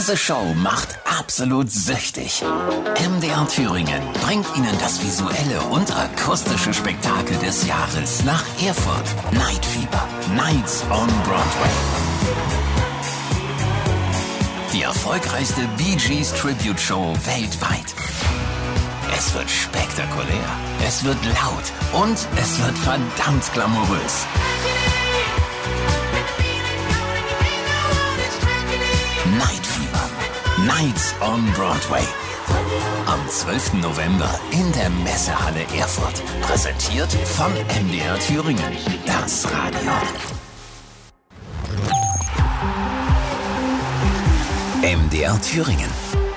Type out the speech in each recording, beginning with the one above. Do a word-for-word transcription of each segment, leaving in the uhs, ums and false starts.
Diese Show macht absolut süchtig. M D R Thüringen bringt Ihnen das visuelle und akustische Spektakel des Jahres nach Erfurt. Night Fever. Nights on Broadway. Die erfolgreichste Bee Gees Tribute Show weltweit. Es wird spektakulär, es wird laut und es wird verdammt glamourös. Night Fever. Nights on Broadway. Am zwölften November in der Messehalle Erfurt. Präsentiert von M D R Thüringen. Das Radio. M D R Thüringen.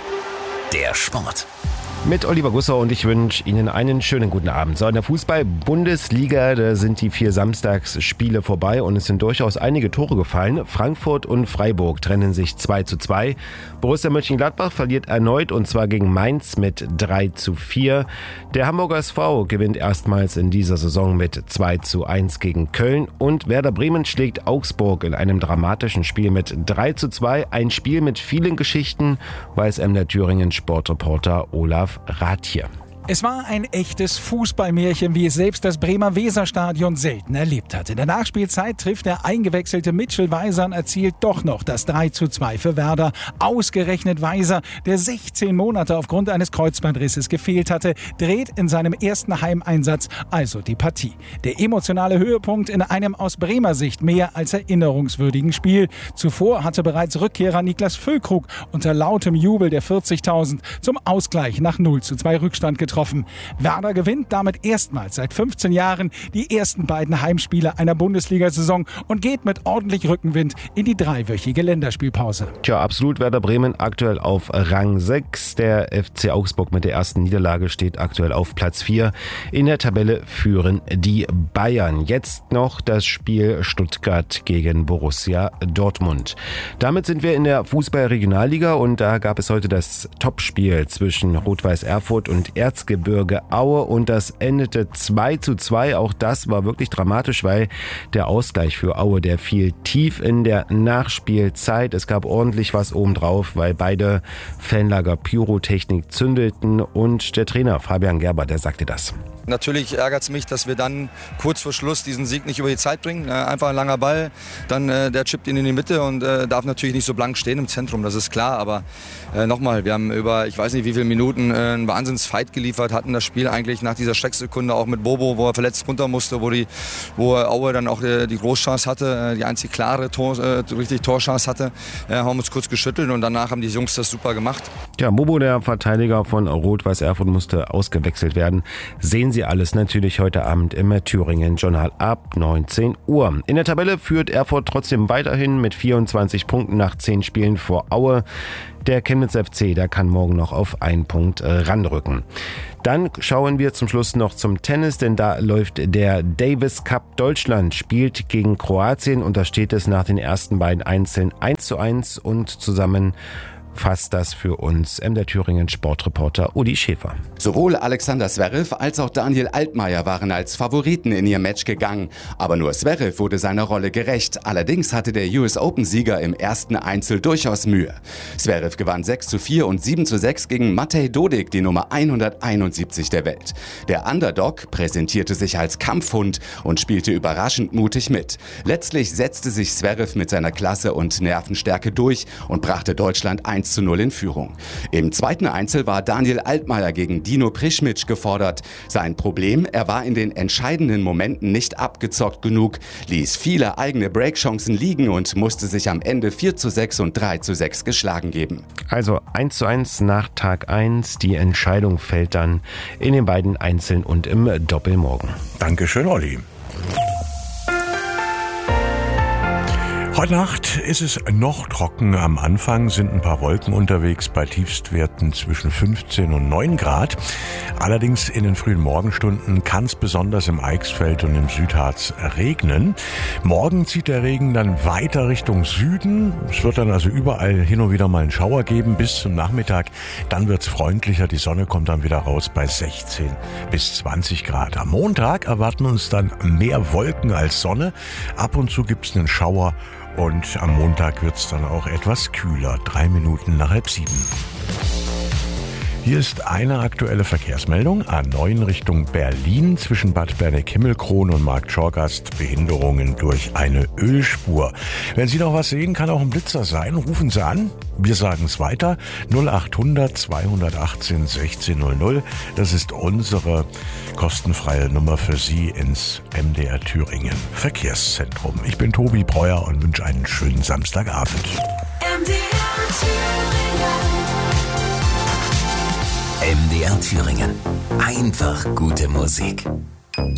Der Sport. Mit Oliver Gusser und ich wünsche Ihnen einen schönen guten Abend. So, in der Fußball-Bundesliga, da sind die vier Samstagsspiele vorbei und es sind durchaus einige Tore gefallen. Frankfurt und Freiburg trennen sich zwei zu zwei. Borussia Mönchengladbach verliert erneut und zwar gegen Mainz mit drei zu vier. Der Hamburger S V gewinnt erstmals in dieser Saison mit zwei zu eins gegen Köln und Werder Bremen schlägt Augsburg in einem dramatischen Spiel mit drei zu zwei. Ein Spiel mit vielen Geschichten, weiß M D R Thüringen Sportreporter Olaf Rath hier. Es war ein echtes Fußballmärchen, wie es selbst das Bremer Weserstadion selten erlebt hat. In der Nachspielzeit trifft der eingewechselte Mitchell Weiser und erzielt doch noch das drei zu zwei für Werder. Ausgerechnet Weiser, der sechzehn Monate aufgrund eines Kreuzbandrisses gefehlt hatte, dreht in seinem ersten Heimeinsatz also die Partie. Der emotionale Höhepunkt in einem aus Bremer Sicht mehr als erinnerungswürdigen Spiel. Zuvor hatte bereits Rückkehrer Niklas Füllkrug unter lautem Jubel der vierzigtausend zum Ausgleich nach null zu zwei Rückstand getroffen. Werder gewinnt damit erstmals seit fünfzehn Jahren die ersten beiden Heimspiele einer Bundesliga-Saison und geht mit ordentlich Rückenwind in die dreiwöchige Länderspielpause. Tja, absolut Werder Bremen aktuell auf Rang sechs. Der F C Augsburg mit der ersten Niederlage steht aktuell auf Platz vier. In der Tabelle führen die Bayern. Jetzt noch das Spiel Stuttgart gegen Borussia Dortmund. Damit sind wir in der Fußball-Regionalliga und da gab es heute das Topspiel zwischen Rot-Weiß Erfurt und Erzgebirge Aue und das endete zwei zu zwei. Auch das war wirklich dramatisch, weil der Ausgleich für Aue, der fiel tief in der Nachspielzeit. Es gab ordentlich was obendrauf, weil beide Fanlager Pyrotechnik zündeten und der Trainer Fabian Gerber, der sagte das. Natürlich ärgert es mich, dass wir dann kurz vor Schluss diesen Sieg nicht über die Zeit bringen. Einfach ein langer Ball, dann äh, der chippt ihn in die Mitte und äh, darf natürlich nicht so blank stehen im Zentrum, das ist klar. Aber äh, nochmal, wir haben über, ich weiß nicht wie viele Minuten, äh, einen Wahnsinnsfight geliefert, hatten das Spiel eigentlich nach dieser Schrecksekunde auch mit Bobo, wo er verletzt runter musste, wo, die, wo Aue dann auch äh, die Großchance hatte, äh, die einzig klare Tor, äh, richtig Torchance hatte. Äh, haben uns kurz geschüttelt und danach haben die Jungs das super gemacht. Ja, Bobo, der Verteidiger von Rot-Weiß Erfurt, musste ausgewechselt werden. Sehen Sie alles natürlich heute Abend im Thüringen-Journal ab neunzehn Uhr. In der Tabelle führt Erfurt trotzdem weiterhin mit vierundzwanzig Punkten nach zehn Spielen vor Aue. Der Chemnitz F C, der kann morgen noch auf einen Punkt ranrücken. Dann schauen wir zum Schluss noch zum Tennis, denn da läuft der Davis Cup. Deutschland spielt gegen Kroatien und da steht es nach den ersten beiden Einzeln eins zu eins und zusammen fasst das für uns M D R Thüringen Sportreporter Uli Schäfer. Sowohl Alexander Zverev als auch Daniel Altmaier waren als Favoriten in ihr Match gegangen. Aber nur Zverev wurde seiner Rolle gerecht. Allerdings hatte der U S Open-Sieger im ersten Einzel durchaus Mühe. Zverev gewann sechs zu vier und sieben zu sechs gegen Matej Dodik, die Nummer hunderteinundsiebzig der Welt. Der Underdog präsentierte sich als Kampfhund und spielte überraschend mutig mit. Letztlich setzte sich Zverev mit seiner Klasse und Nervenstärke durch und brachte Deutschland eins zu null in Führung. Im zweiten Einzel war Daniel Altmaier gegen Dino Prischmitsch gefordert. Sein Problem, er war in den entscheidenden Momenten nicht abgezockt genug, ließ viele eigene Breakchancen liegen und musste sich am Ende vier zu sechs und drei zu sechs geschlagen geben. Also eins zu eins nach Tag eins. Die Entscheidung fällt dann in den beiden Einzeln und im Doppelmorgen. Dankeschön, Olli. Heute Nacht ist es noch trocken. Am Anfang sind ein paar Wolken unterwegs bei Tiefstwerten zwischen fünfzehn und neun Grad. Allerdings in den frühen Morgenstunden kann es besonders im Eichsfeld und im Südharz regnen. Morgen zieht der Regen dann weiter Richtung Süden. Es wird dann also überall hin und wieder mal einen Schauer geben bis zum Nachmittag. Dann wird es freundlicher. Die Sonne kommt dann wieder raus bei sechzehn bis zwanzig Grad. Am Montag erwarten uns dann mehr Wolken als Sonne. Ab und zu gibt es einen Schauer Und am Montag wird es dann auch etwas kühler, drei Minuten nach halb sieben. Hier ist eine aktuelle Verkehrsmeldung. A neun Richtung Berlin zwischen Bad Berneck-Himmelkron und Marktschorgast. Behinderungen durch eine Ölspur. Wenn Sie noch was sehen, kann auch ein Blitzer sein. Rufen Sie an. Wir sagen es weiter. null acht hundert zweihundertachtzehn sechzehn null null. Das ist unsere kostenfreie Nummer für Sie ins M D R Thüringen Verkehrszentrum. Ich bin Tobi Breuer und wünsche einen schönen Samstagabend. M D R Thüringen. M D R Thüringen. Einfach gute Musik.